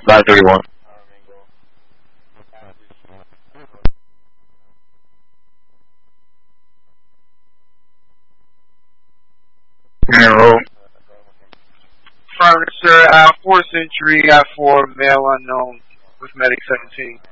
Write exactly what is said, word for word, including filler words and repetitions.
nine thirty-one. Roll. Affirmative, sir. I have four Century, I have four male unknown with Medic seventeen.